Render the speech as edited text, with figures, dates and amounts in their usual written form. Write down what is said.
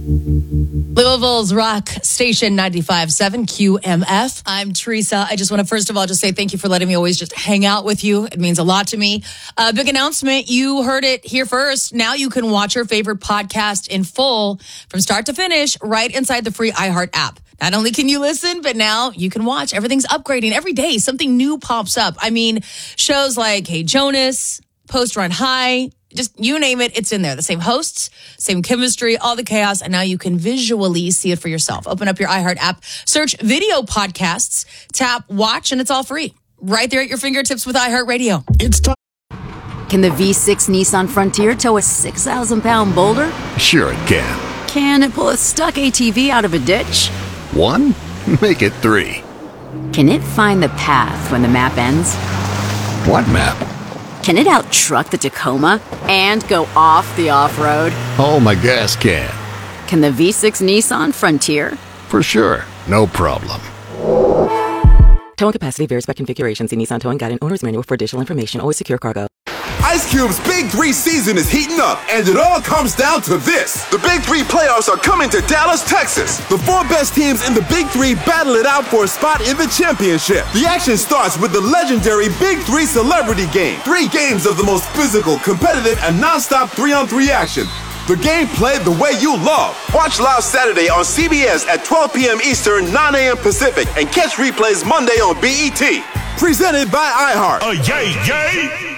Louisville's rock station 95.7 QMF. I'm Teresa. I just want to first of all just say thank you for letting me always just hang out with you. It means a lot to me. Big announcement. You heard it here first. Now you can watch your favorite podcast in full from start to finish right inside the free iHeart app. Not only can you listen, but now you can watch. Everything's upgrading every day. Something new pops up. I mean, shows like Hey Jonas, Post Run High, just you name it, it's in there. The same hosts, same chemistry, all the chaos, and now you can visually see it for yourself. Open up your iHeart app, search video podcasts, tap watch, and it's all free. Right there at your fingertips with iHeart Radio. It's time. Can the V6 Nissan Frontier tow a 6,000-pound boulder? Sure it can. Can it pull a stuck ATV out of a ditch? 1? Make it 3. Can it find the path when the map ends? What map? Can it out-truck the Tacoma and go off the off-road? Oh, my gas can. Can the V6 Nissan Frontier? For sure. No problem. Towing capacity varies by configuration. See Nissan Towing Guide and Owner's Manual for additional information. Always secure cargo. Ice Cube's Big 3 season is heating up, and it all comes down to this. The Big 3 playoffs are coming to Dallas, Texas. The 4 best teams in the Big 3 battle it out for a spot in the championship. The action starts with the legendary Big 3 Celebrity Game. 3 games of the most physical, competitive, and non-stop 3-on-3 action. The game played the way you love. Watch live Saturday on CBS at 12 p.m. Eastern, 9 a.m. Pacific, and catch replays Monday on BET. Presented by iHeart. Yay, yay!